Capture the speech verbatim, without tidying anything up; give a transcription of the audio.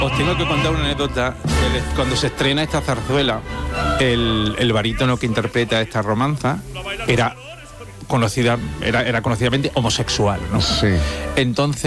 Os tengo que contar una anécdota. Cuando se estrena esta zarzuela, el, el barítono que interpreta esta romanza era conocida, era, era conocidamente homosexual, ¿no? Sí. Entonces